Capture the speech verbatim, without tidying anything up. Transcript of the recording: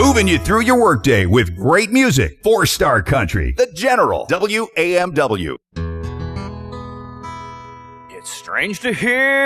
moving you through your workday with great music. Four-star country. The General. W A M W. It's strange to hear